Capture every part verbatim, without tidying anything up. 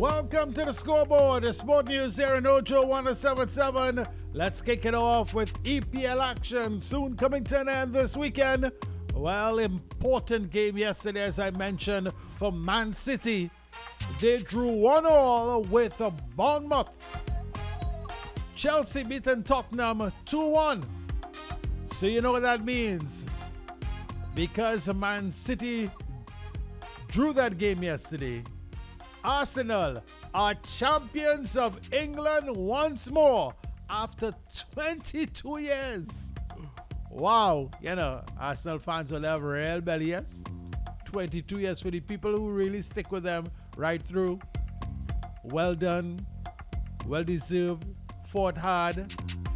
Welcome to the scoreboard, the Sport News here in Ojo one oh seven point seven. Let's kick it off with E P L action soon coming to an end this weekend. Well, important game yesterday, as I mentioned, for Man City. They drew one all with Bournemouth. Chelsea beaten Tottenham two one. So you know what that means. Because Man City drew that game yesterday, Arsenal are champions of England once more after twenty-two years. Wow, you know, Arsenal fans will have real belly, yes? twenty-two years for the people who really stick with them right through. Well done, well deserved, fought hard.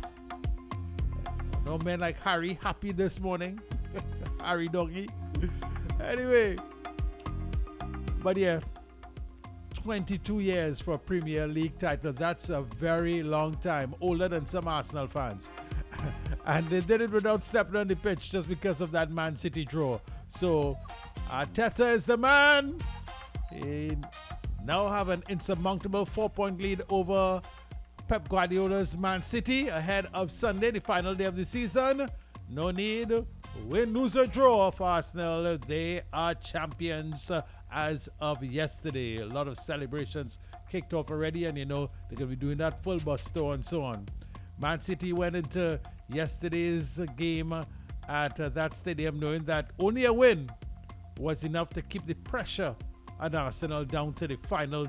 No man like Harry happy this morning. Harry Doggy. Anyway, but yeah, twenty-two years for a Premier League title. That's a very long time, older than some Arsenal fans. And they did it without stepping on the pitch just because of that Man City draw. So Arteta is the man. He now have an insurmountable four-point lead over Pep Guardiola's Man City ahead of Sunday, the final day of the season. No need, win, lose or draw for Arsenal. They are champions as of yesterday. A lot of celebrations kicked off already, and you know they're going to be doing that full bus tour and so on. Man City went into yesterday's game at uh, that stadium knowing that only a win was enough to keep the pressure on Arsenal down to the final